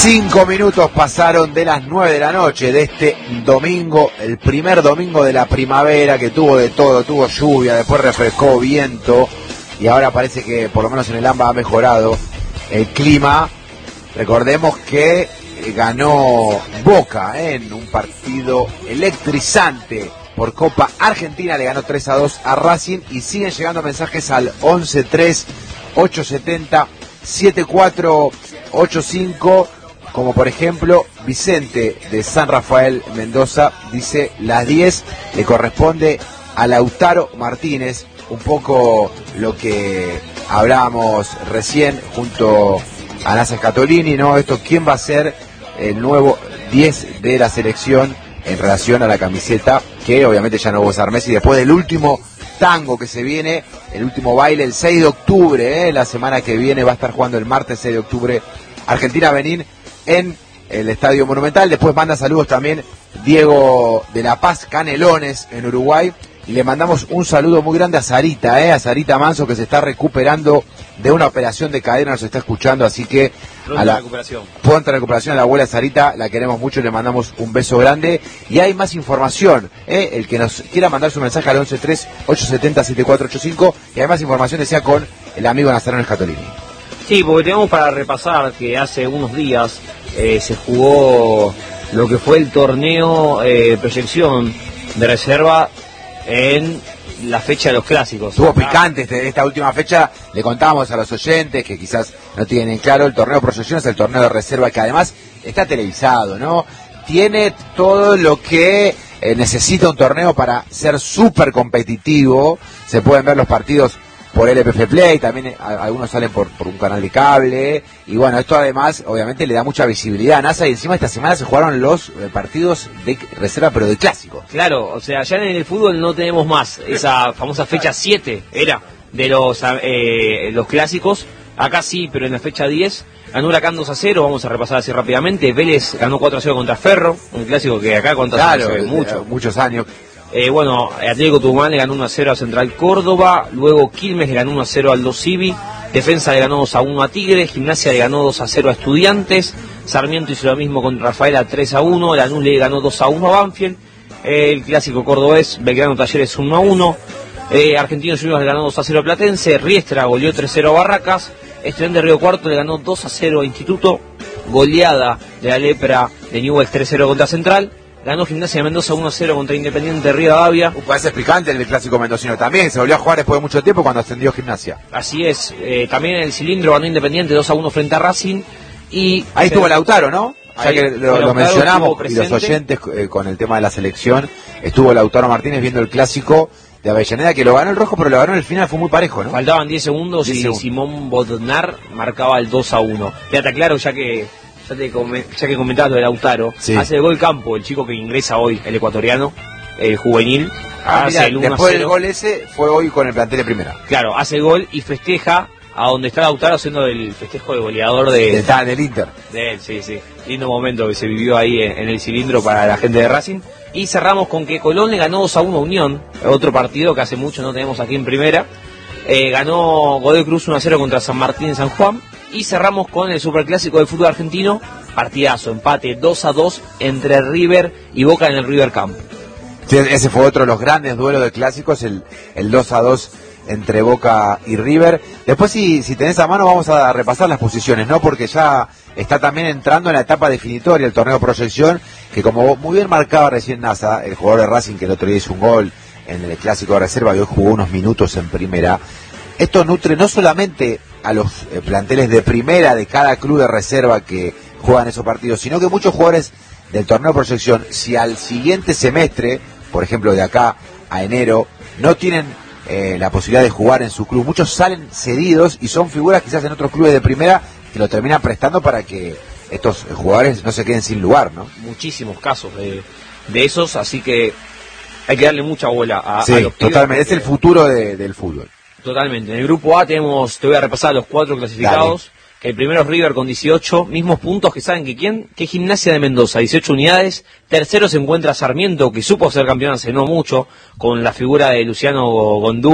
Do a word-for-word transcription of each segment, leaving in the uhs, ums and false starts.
Cinco minutos pasaron de las nueve de la noche de este domingo, el primer domingo de la primavera, que tuvo de todo, tuvo lluvia, después refrescó, viento, y ahora parece que por lo menos en el AMBA ha mejorado el clima. Recordemos que ganó Boca ¿eh? en un partido electrizante por Copa Argentina, le ganó tres a dos a Racing, y siguen llegando mensajes al once tres ocho setenta siete cuatro ocho cinco, como por ejemplo Vicente de San Rafael Mendoza dice: las diez le corresponde a Lautaro Martínez, un poco lo que hablábamos recién junto a Nasa Scatolini, ¿no? Esto, ¿quién va a ser el nuevo diez de la selección en relación a la camiseta que obviamente ya no va a usar Messi después del último tango que se viene, el último baile el seis de octubre, ¿eh? La semana que viene va a estar jugando el martes seis de octubre Argentina-Benín en el Estadio Monumental. Después manda saludos también Diego de La Paz, Canelones en Uruguay, y le mandamos un saludo muy grande a Sarita, ¿eh? a Sarita Manso, que se está recuperando de una operación de cadera, nos está escuchando, así que pronta a la recuperación. Pronta recuperación a la abuela Sarita, la queremos mucho y le mandamos un beso grande. Y hay más información, ¿eh? el que nos quiera mandar su mensaje al once tres ocho setenta siete cuatro ocho cinco, y hay más información, decía, con el amigo Nazareno Scatolini. Sí, porque tenemos para repasar que hace unos días eh, se jugó lo que fue el torneo eh, proyección de reserva en la fecha de los clásicos. Estuvo picante este, esta última fecha, le contábamos a los oyentes que quizás no tienen en claro, el torneo proyección es el torneo de reserva que además está televisado, ¿no? Tiene todo lo que eh, necesita un torneo para ser súper competitivo, se pueden ver los partidos por L P F Play, también eh, algunos salen por, por un canal de cable, y bueno, esto además obviamente le da mucha visibilidad a NASA, y encima esta semana se jugaron los eh, partidos de reserva, pero de clásico. Claro, o sea, ya en el fútbol no tenemos más esa famosa fecha siete, era, de los eh, los clásicos. Acá sí, pero en la fecha diez ganó Huracán dos a cero, vamos a repasar así rápidamente. Vélez ganó cuatro a cero contra Ferro, un clásico que acá cuántas claro, años, mucho. muchos años. Eh, bueno, Atlético Tucumán le ganó uno a cero a Central Córdoba, luego Quilmes le ganó uno a cero al Aldo Civi, Defensa le ganó dos a uno a Tigre, Gimnasia le ganó dos a cero a Estudiantes, Sarmiento hizo lo mismo con Rafaela tres a uno, Lanús le ganó dos a uno a Banfield, eh, el clásico cordobés, Belgrano Talleres uno a uno, eh, Argentinos Juniors le ganó dos a cero a Platense, Riestra goleó tres a cero a Barracas, Estudiantes de Río Cuarto le ganó dos a cero a Instituto, goleada de la Lepra de Newell's tres a cero contra Central. Ganó Gimnasia de Mendoza uno a cero contra Independiente de Rivadavia. Uh, parece picante el clásico mendocino también. Se volvió a jugar después de mucho tiempo cuando ascendió Gimnasia. Así es. Eh, también en el cilindro ganó Independiente dos a uno frente a Racing. Y ahí estuvo Lautaro, ¿no? Ya que lo, lo mencionamos, y los oyentes eh, con el tema de la selección, estuvo Lautaro Martínez viendo el clásico de Avellaneda, que lo ganó el rojo, pero lo ganó en el final, fue muy parejo, ¿no? Faltaban diez segundos diez y segundos. Simón Bodnar marcaba el dos a uno. Quédate claro, ya que... Ya, te come, ya que comentabas lo de Lautaro, sí. Hace el gol Campo, el chico que ingresa hoy, el ecuatoriano, el juvenil. Ah, hace mirá, el uno a cero. Después del gol ese fue hoy con el plantel de primera. Claro, hace el gol y festeja a donde está Lautaro haciendo el festejo de goleador de, de, de del Inter. De él, sí, sí. Lindo momento que se vivió ahí en, en el cilindro para la gente de Racing. Y cerramos con que Colón le ganó dos a uno a Unión, otro partido que hace mucho no tenemos aquí en primera. Eh, ganó Godoy Cruz uno a cero contra San Martín en San Juan. Y cerramos con el superclásico del fútbol argentino, partidazo, empate dos a dos entre River y Boca en el River Camp. Sí, ese fue otro de los grandes duelos de clásicos, el, el dos a dos entre Boca y River. Después, si, si tenés a mano, vamos a repasar las posiciones, ¿no? Porque ya está también entrando en la etapa definitoria el torneo proyección, que como muy bien marcaba recién NASA, el jugador de Racing que el otro día hizo un gol en el clásico de reserva y hoy jugó unos minutos en primera. Esto nutre no solamente a los eh, planteles de primera de cada club de reserva que juegan esos partidos, sino que muchos jugadores del torneo proyección, si al siguiente semestre, por ejemplo de acá a enero, no tienen eh, la posibilidad de jugar en su club, muchos salen cedidos y son figuras quizás en otros clubes de primera que lo terminan prestando para que estos jugadores no se queden sin lugar, ¿no? Muchísimos casos de, de esos, así que hay que darle mucha bola a, sí, a los totalmente, es el futuro de, del fútbol. Totalmente. En el grupo A tenemos, te voy a repasar los cuatro clasificados. Dale. Que el primero es River con dieciocho, mismos puntos que saben que quién, que Gimnasia de Mendoza, dieciocho unidades. Tercero se encuentra Sarmiento, que supo ser campeón hace no mucho, con la figura de Luciano Gondú,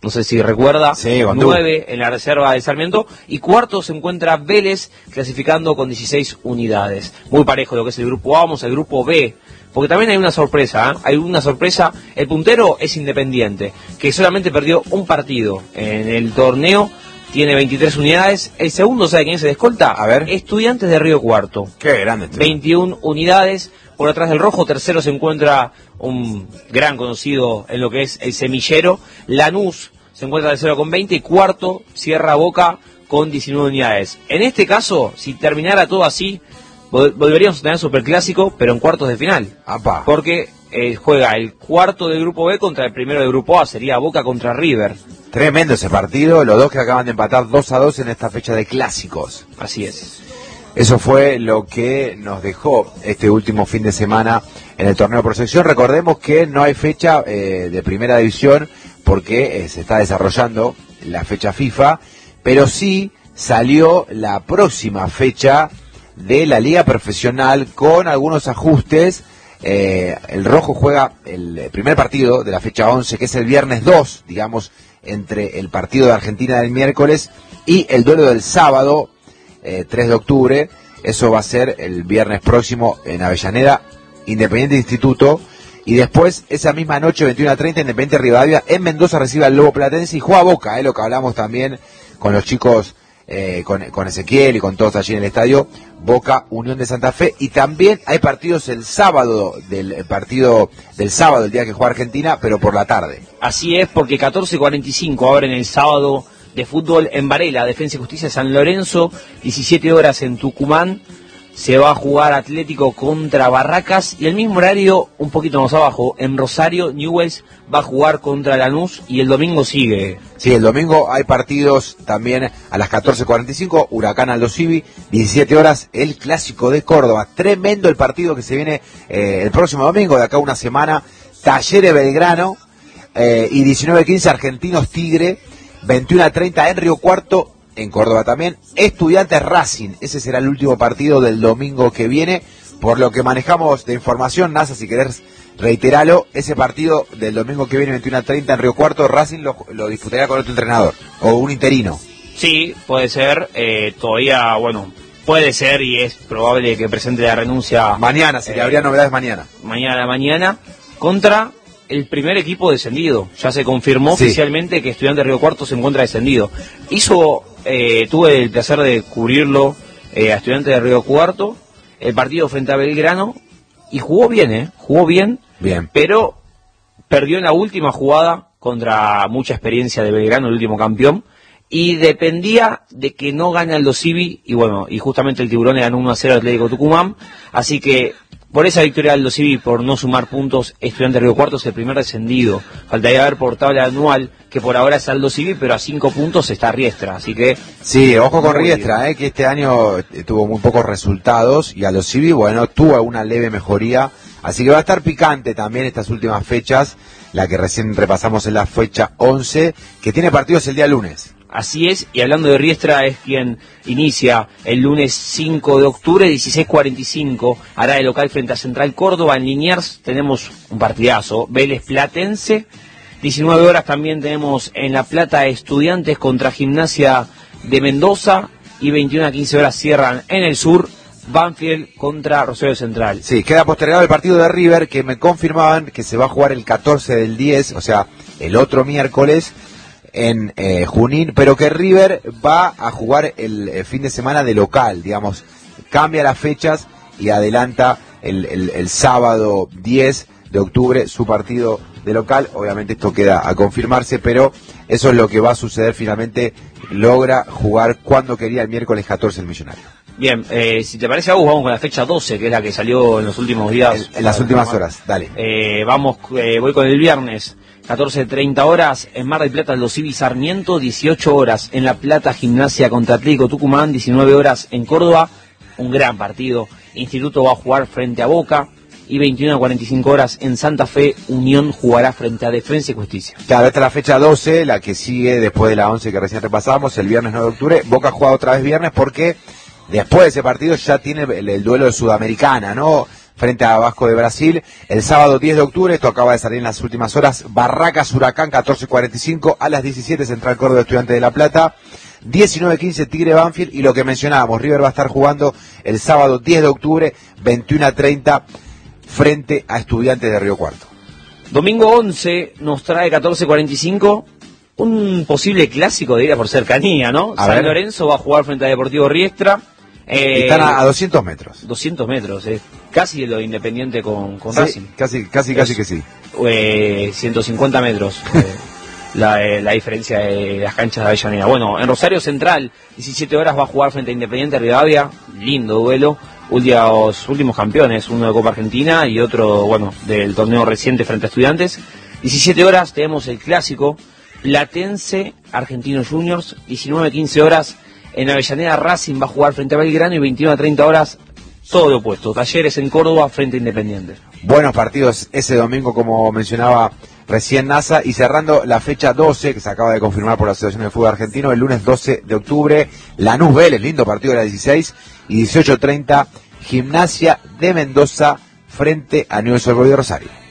no sé si recuerda, sí, nueve en la reserva de Sarmiento, y cuarto se encuentra Vélez, clasificando con dieciséis unidades. Muy parejo lo que es el grupo A, vamos al grupo B, porque también hay una sorpresa, ¿eh? hay una sorpresa, el puntero es Independiente, que solamente perdió un partido en el torneo, tiene veintitrés unidades, el segundo, ¿sabe quién se descolta? A ver. Estudiantes de Río Cuarto. Qué grande. veintiuna unidades, por atrás del rojo, tercero se encuentra un gran conocido en lo que es el semillero, Lanús se encuentra tercero con veinte, y cuarto cierra Boca con diecinueve unidades. En este caso, si terminara todo así, volveríamos a tener superclásico, pero en cuartos de final. Apá. Porque eh, juega el cuarto del grupo B contra el primero del grupo A, sería Boca contra River. Tremendo ese partido, los dos que acaban de empatar dos a dos en esta fecha de clásicos. Así es. Eso fue lo que nos dejó este último fin de semana en el torneo por sección. Recordemos que no hay fecha eh, de primera división porque eh, se está desarrollando la fecha FIFA, pero sí salió la próxima fecha de la liga profesional con algunos ajustes. Eh, el rojo juega el primer partido de la fecha once, que es el viernes dos, digamos, entre el partido de Argentina del miércoles y el duelo del sábado, eh, tres de octubre. Eso va a ser el viernes próximo en Avellaneda, Independiente Instituto. Y después, esa misma noche, veintiuna a treinta, Independiente Rivadavia en Mendoza recibe al Lobo Platense y juega Boca, eh, lo que hablamos también con los chicos, eh, con, con Ezequiel y con todos allí en el estadio. Boca, Unión de Santa Fe. Y también hay partidos el sábado, del el partido del sábado, el día que juega Argentina, pero por la tarde. Así es, porque catorce cuarenta y cinco abren el sábado de fútbol en Varela, Defensa y Justicia San Lorenzo, diecisiete horas en Tucumán, se va a jugar Atlético contra Barracas, y el mismo horario, un poquito más abajo, en Rosario, Newell's va a jugar contra Lanús, y el domingo sigue. Sí, el domingo hay partidos también a las catorce cuarenta y cinco, Huracán Aldo Civi, diecisiete horas, el Clásico de Córdoba. Tremendo el partido que se viene eh, el próximo domingo, de acá a una semana, Talleres Belgrano, eh, y diecinueve quince Argentinos Tigre, veintiuna a treinta en Río Cuarto, en Córdoba también, Estudiantes Racing. Ese será el último partido del domingo que viene. Por lo que manejamos de información, NASA, si querés reiterarlo, ese partido del domingo que viene, veintiuna a treinta en Río Cuarto, Racing lo, lo disputará con otro entrenador, o un interino. Sí, puede ser, eh, todavía, bueno, puede ser y es probable que presente la renuncia. Mañana, si eh, habría novedades mañana. Mañana a la mañana, contra el primer equipo descendido. Ya se confirmó sí. oficialmente que Estudiantes de Río Cuarto se encuentra descendido. Hizo, eh, tuve el placer de cubrirlo eh, a Estudiantes de Río Cuarto, el partido frente a Belgrano, y jugó bien, ¿eh? Jugó bien, bien, pero perdió en la última jugada contra mucha experiencia de Belgrano, el último campeón, y dependía de que no gane Aldo Civi, y bueno, y justamente el Tiburón le ganó uno a cero al Atlético Tucumán, así que por esa victoria de Aldo Civi, por no sumar puntos, Estudiantes de Río Cuarto es el primer descendido. Faltaría ver por tabla anual, que por ahora es Aldo Civi, pero a cinco puntos está Riestra, así que... Sí, ojo con Riestra, eh, que este año tuvo muy pocos resultados, y Aldo Civi, bueno, tuvo una leve mejoría, así que va a estar picante también estas últimas fechas, la que recién repasamos en la fecha once, que tiene partidos el día lunes. Así es, y hablando de Riestra, es quien inicia el lunes cinco de octubre, dieciséis cuarenta y cinco, hará de local frente a Central Córdoba. En Liniers tenemos un partidazo, Vélez Platense, diecinueve horas también tenemos en La Plata Estudiantes contra Gimnasia de Mendoza, y veintiuna a quince horas cierran en el sur, Banfield contra Rosario Central. Sí, queda postergado el partido de River, que me confirmaban que se va a jugar el catorce del diez, o sea, el otro miércoles, en eh, Junín, pero que River va a jugar el, el fin de semana de local, digamos, cambia las fechas y adelanta el, el, el sábado diez de octubre su partido de local. Obviamente esto queda a confirmarse, pero eso es lo que va a suceder finalmente. Logra jugar cuando quería el miércoles catorce el Millonario. Bien, eh, si te parece, Agus, vamos con la fecha doce, que es la que salió en los últimos días. En, en las últimas horas, dale. Eh, vamos, eh, voy con el viernes. catorce treinta horas en Mar del Plata, Aldo Civi Sarmiento, dieciocho horas en La Plata, Gimnasia contra Atlético Tucumán, diecinueve horas en Córdoba, un gran partido. Instituto va a jugar frente a Boca, y veintiuna a cuarenta y cinco horas en Santa Fe, Unión jugará frente a Defensa y Justicia. Claro, esta es la fecha doce, la que sigue después de la once que recién repasamos, el viernes nueve de octubre. Boca juega otra vez viernes porque después de ese partido ya tiene el, el duelo de Sudamericana, ¿no? frente a Vasco de Brasil. El sábado diez de octubre, esto acaba de salir en las últimas horas, Barracas Huracán catorce cuarenta y cinco, a las diecisiete Central Córdoba Estudiantes de La Plata, diecinueve quince Tigre Banfield, y lo que mencionábamos, River va a estar jugando el sábado diez de octubre, veintiuno a treinta, frente a Estudiantes de Río Cuarto. Domingo once nos trae catorce cuarenta y cinco un posible clásico de ida por cercanía, ¿no? A San ver. Lorenzo va a jugar frente a Deportivo Riestra. Eh, Están a, a doscientos metros. doscientos metros, eh. Casi lo Independiente con, con Sí, Racing. casi, casi, casi que sí. Eh, ciento cincuenta metros. eh, la, eh, la diferencia de las canchas de Avellaneda. Bueno, en Rosario Central, diecisiete horas va a jugar frente a Independiente Rivadavia. Lindo duelo. Últimos, últimos campeones, uno de Copa Argentina y otro, bueno, del torneo reciente frente a Estudiantes. diecisiete horas tenemos el clásico Platense Argentinos Juniors. diecinueve quince horas en Avellaneda Racing va a jugar frente a Belgrano, y veintiuno a treinta horas todo lo opuesto, Talleres en Córdoba frente a Independiente. Buenos partidos ese domingo, como mencionaba recién NASA, y cerrando la fecha doce, que se acaba de confirmar por la Asociación de Fútbol Argentino, el lunes doce de octubre, Lanús Vélez, lindo partido de la dieciséis, y dieciocho treinta, Gimnasia de Mendoza frente a Newell's Old Boys de Rosario.